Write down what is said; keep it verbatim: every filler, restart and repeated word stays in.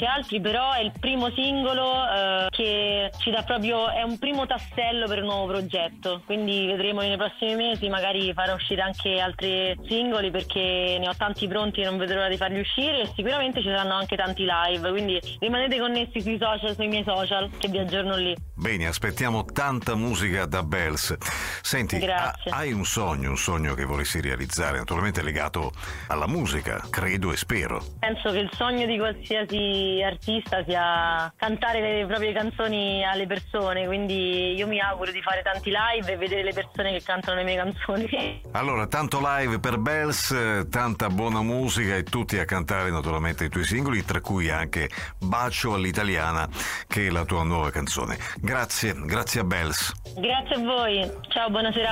anche altri, però è il primo singolo eh, che ci dà proprio, è un primo tassello per un nuovo progetto, quindi vedremo nei prossimi mesi, magari farò uscire anche altri singoli perché ne ho tanti pronti e non vedo l'ora di farli uscire, e sicuramente ci saranno anche tanti live, quindi rimanete connessi sui social, sui miei social, che vi aggiorno lì. Bene, aspettiamo tanta musica da Bells. Senti, ha, hai un sogno, un sogno che vorresti realizzare, naturalmente legato alla musica, credo e spero. Penso che il sogno di qualsiasi artista sia cantare le proprie canzoni alle persone, quindi io mi auguro di fare tanti live e vedere le persone che cantano le mie canzoni. Allora, tanto live per Bells, tanta buona musica e tutti a cantare naturalmente i tuoi singoli, tra cui anche Bacio all'italiana, che è la tua nuova canzone. Grazie, grazie a Bells. Grazie a voi, ciao, buonasera.